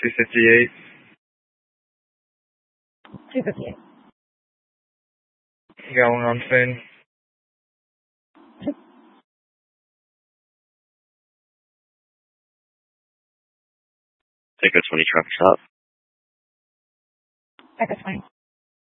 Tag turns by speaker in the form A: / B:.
A: 258.
B: 258.
A: Going on scene.
C: Echo 20 traffic stop.
B: Echo 20.